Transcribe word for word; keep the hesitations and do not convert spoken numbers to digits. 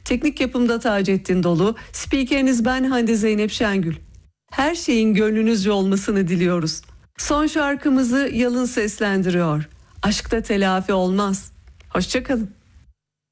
Teknik yapımda Taceddin Dolu, spikeriniz ben Hande Zeynep Şengül. Her şeyin gönlünüzce olmasını diliyoruz. Son şarkımızı Yalın seslendiriyor. Aşkta telafi olmaz. Hoşça kalın.